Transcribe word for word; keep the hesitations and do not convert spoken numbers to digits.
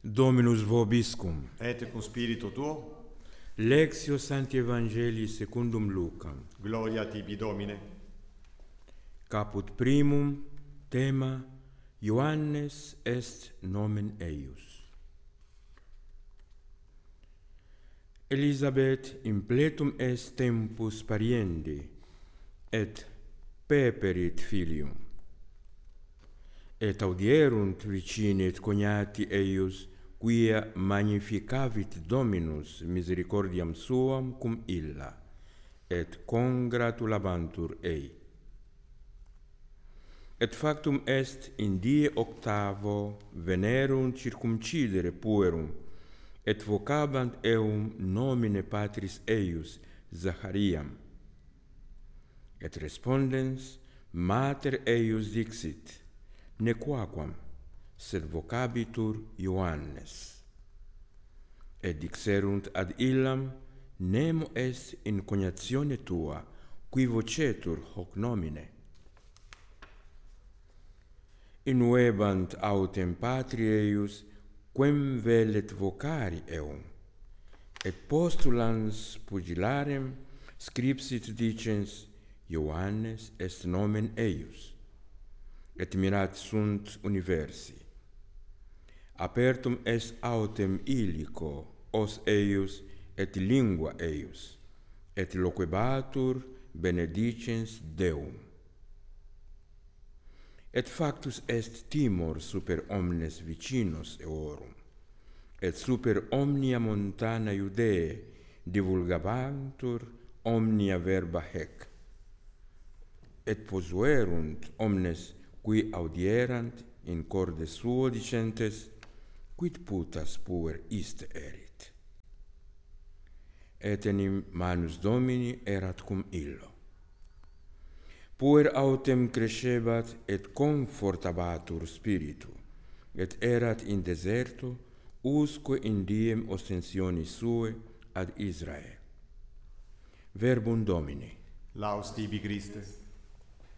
Dominus vobiscum. Et cum spiritu tuo. Lectio Sancti Evangelii secundum Lucam. Gloria tibi, Domine. Caput primum, tema Ioannes est nomen eius. Elisabeth impletum est tempus pariendi, et peperit filium. Et audierunt vicini et cognati eius, quia magnificavit Dominus misericordiam suam cum illa, et congratulabantur ei. Et factum est in die octavo venerunt circumcidere puerum, et vocabant eum nomine patris eius Zachariam. Et respondens mater eius dixit, nequaquam, sed vocabitur Ioannes. Et dixerunt ad illam, nemo est in cognatione tua, qui vocetur hoc nomine. Innuebant autem patri eius, quem velet vocari eum, et postulans pugilarem scripsit dicens, Ioannes est nomen eius, et mirat sunt universi. Apertum est autem illico, os eius, et lingua eius, et loquebatur benedicens Deum. Et factus est timor super omnes vicinos eorum, et super omnia montana Iudee divulgabantur omnia verba hec. Et posuerunt omnes qui audierant in corde suo dicentes, quid putas puer iste erit? Et enim manus Domini erat cum illo. Puer autem crescebat et confortabatur spiritu, et erat in deserto usque in diem ostensionis sue ad Israel. Verbum Domini. Laus tibi, Christe.